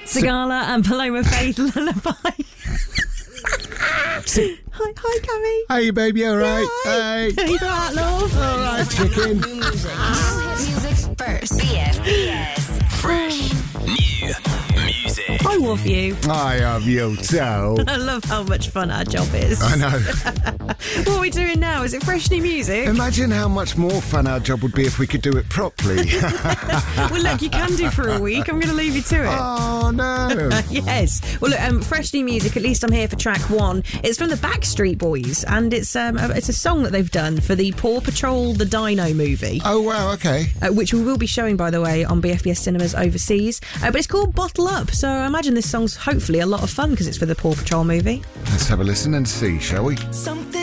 Sigala and Paloma Faith Lullaby. Hi, Cammy. Hey, baby, all right? Hey. You all right, love? All right, chicken. New music first. BFBS. Fresh new music. I love you. I have you too. I love how much fun our job is. I know. What are we doing now? Is it fresh new music? Imagine how much more fun our job would be if we could do it properly. Well, look, you can do for a week. I'm going to leave you to it. Oh, no. Yes. Well, look, fresh new music. At least I'm here for track one. It's from the Backstreet Boys, and it's a song that they've done for the Paw Patrol the Dino movie. Oh, wow, okay. Which we will be showing, by the way, on BFBS cinemas overseas. But it's called Bottle Up, so I imagine this song's hopefully a lot of fun because it's for the Paw Patrol movie. Let's have a listen and see, shall we? Something